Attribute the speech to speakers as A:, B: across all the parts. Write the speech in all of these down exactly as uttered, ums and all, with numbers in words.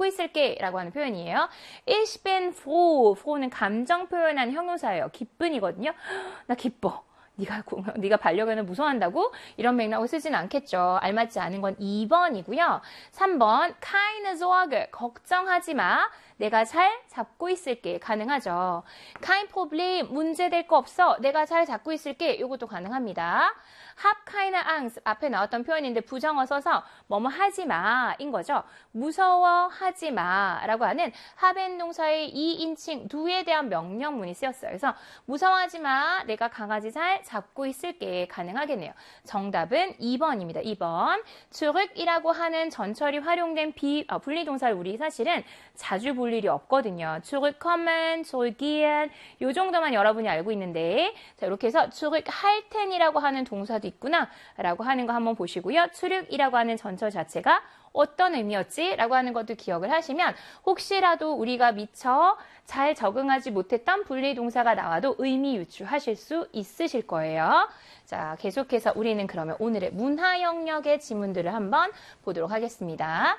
A: 잡고 있을게 라고 하는 표현이에요. Ich bin froh. froh는 감정 표현한 형용사예요. 기쁜이거든요. 나 기뻐. 네가, 네가 반려견을 무서워한다고? 이런 맥락을 쓰진 않겠죠. 알맞지 않은 건 이 번이고요. 삼 번, keine Sorge, 걱정하지 마. 내가 잘 잡고 있을게. 가능하죠. kein Problem, 문제될 거 없어. 내가 잘 잡고 있을게. 이것도 가능합니다. hab keine Angst, 앞에 나왔던 표현인데 부정어 써서 뭐뭐 하지 마 인 거죠. 무서워하지 마 라고 하는 haben 동사의 이 인칭 두에 대한 명령문이 쓰였어요. 그래서 무서워하지 마. 내가 강아지 잘 잡고 있을게. 가능하겠네요. 정답은 이 번입니다. 이 번. zurück이라고 하는 전철이 활용된 비, 어, 분리동사를 우리 사실은 자주 볼 일이 없거든요. zurückkommen, zurückgehen 요 정도만 여러분이 알고 있는데 자, 이렇게 해서 zurückhalten이라고 하는 동사도 있구나 라고 하는 거 한번 보시고요. zurück이라고 하는 전철 자체가 어떤 의미였지? 라고 하는 것도 기억을 하시면 혹시라도 우리가 미처 잘 적응하지 못했던 분리동사가 나와도 의미 유추하실 수 있으실 거예요. 자, 계속해서 우리는 그러면 오늘의 문화 영역의 지문들을 한번 보도록 하겠습니다.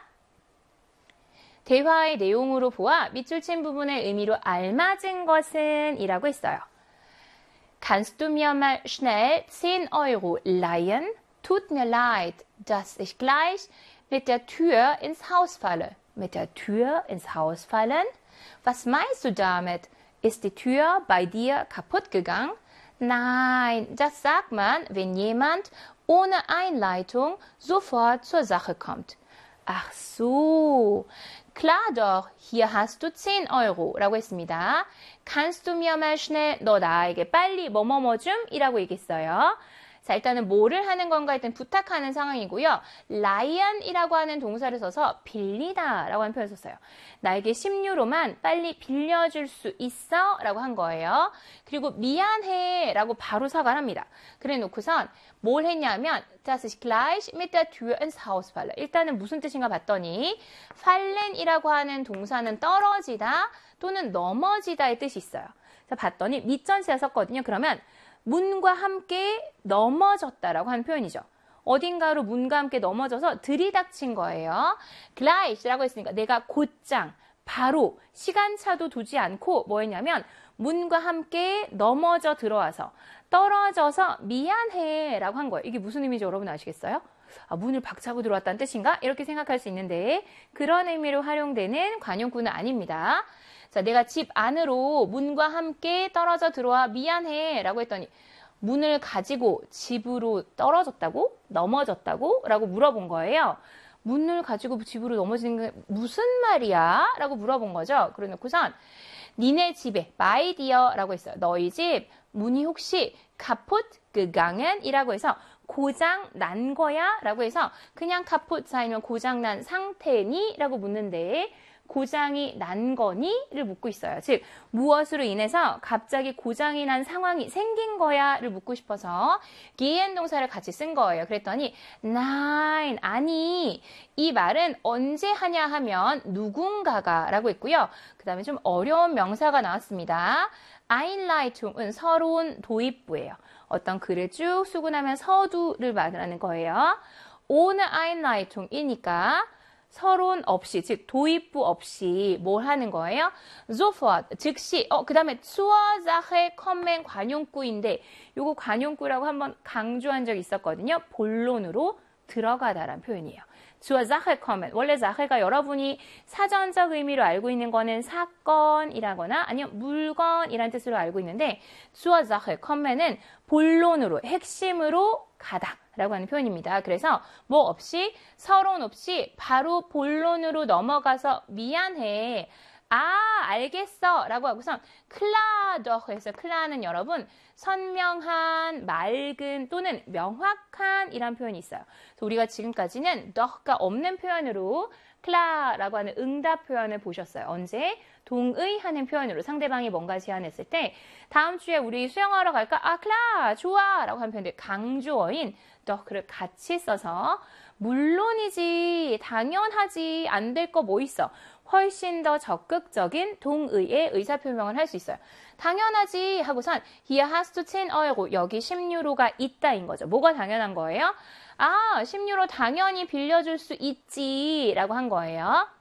A: 대화의 내용으로 보아 밑줄 친 부분의 의미로 알맞은 것은 이라고 했어요. Kannst du mir mal schnell zehn Euro leihen? Tut mir leid, dass ich gleich mit der Tür ins Haus falle. Mit der Tür ins Haus fallen? Was meinst du damit? Ist die Tür bei dir kaputt gegangen? Nein, das sagt man, wenn jemand ohne Einleitung sofort zur Sache kommt. Ach so, klar doch, hier hast du zehn Euro 라고 했습니다. Kannst du mir mal schnell, 너 나에게 빨리 뭐뭐뭐 좀 이라고 얘기했어요. 자, 일단은 뭐를 하는 건가 일단 부탁하는 상황이고요. 라이언이라고 하는 동사를 써서 빌리다 라고 하는 표현을 썼어요. 나에게 십 유로만 빨리 빌려줄 수 있어? 라고 한 거예요. 그리고 미안해 라고 바로 사과를 합니다. 그래 놓고선 뭘 했냐면 Das ist gleich mit der Tür ins Haus falle. 일단은 무슨 뜻인가 봤더니 fallen이라고 하는 동사는 떨어지다 또는 넘어지다의 뜻이 있어요. 자, 봤더니 밑전치에 썼거든요. 그러면 문과 함께 넘어졌다라고 하는 표현이죠. 어딘가로 문과 함께 넘어져서 들이닥친 거예요. gleich라고 했으니까 내가 곧장, 바로, 시간차도 두지 않고 뭐 했냐면 문과 함께 넘어져 들어와서 떨어져서 미안해 라고 한 거예요. 이게 무슨 의미인지 여러분 아시겠어요? 아, 문을 박차고 들어왔다는 뜻인가? 이렇게 생각할 수 있는데 그런 의미로 활용되는 관용구는 아닙니다. 자, 내가 집 안으로 문과 함께 떨어져 들어와 미안해 라고 했더니 문을 가지고 집으로 떨어졌다고? 넘어졌다고? 라고 물어본 거예요. 문을 가지고 집으로 넘어지는 게 무슨 말이야? 라고 물어본 거죠. 그래 놓고선 니네 집에 my dear 라고 했어요. 너희 집 문이 혹시 kaputt gegangen 이라고 해서 고장 난 거야? 라고 해서 그냥 kaputt 아니면 고장 난 상태니? 라고 묻는데 고장이 난 거니? 를 묻고 있어요. 즉 무엇으로 인해서 갑자기 고장이 난 상황이 생긴 거야? 를 묻고 싶어서 gehen 동사를 같이 쓴 거예요. 그랬더니 nein, 아니 이 말은 언제 하냐 하면 누군가가 라고 했고요. 그 다음에 좀 어려운 명사가 나왔습니다. Einleitung은 서러운 도입부예요. 어떤 글을 쭉 쓰고 나면 서두를 말하는 거예요. ohne Einleitung이니까 서론 없이, 즉 도입부 없이 뭘 하는 거예요? sofort, 즉시, 어, 그 다음에 zur Sache kommen 관용구인데 요거 관용구라고 한번 강조한 적이 있었거든요. 본론으로 들어가다라는 표현이에요. zur Sache kommen, 원래 Sache가 여러분이 사전적 의미로 알고 있는 거는 사건이라거나 아니면 물건이라는 뜻으로 알고 있는데 zur Sache kommen은 본론으로, 핵심으로 가다. 라고 하는 표현입니다. 그래서 뭐 없이 서론 없이 바로 본론으로 넘어가서 미안해. 아 알겠어 라고 하고서 klar doch 해서 klar는 여러분 선명한, 맑은 또는 명확한 이란 표현이 있어요. 그래서 우리가 지금까지는 doch가 없는 표현으로 klar 라고 하는 응답 표현을 보셨어요. 언제? 동의하는 표현으로 상대방이 뭔가 제안했을 때 다음 주에 우리 수영하러 갈까? 아, klar, 좋아 라고 하는 표현들 강조어인 doch를 같이 써서 물론이지, 당연하지, 안 될 거 뭐 있어. 훨씬 더 적극적인 동의의 의사표명을 할 수 있어요. 당연하지 하고선 hier hast du zehn Euro, 여기 십 유로가 있다인 거죠. 뭐가 당연한 거예요? 아, 십 유로 당연히 빌려줄 수 있지 라고 한 거예요.